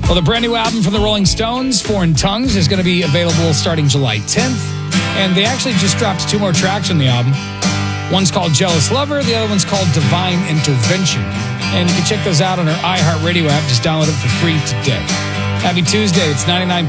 Well, the brand new album from the Rolling Stones, Foreign Tongues, is going to be available starting July 10th. And they actually just dropped 2 more tracks on the album. One's called Jealous Lover. The other one's called Divine Intervention. And you can check those out on our iHeartRadio app. Just download it for free today. Happy Tuesday. It's 99.9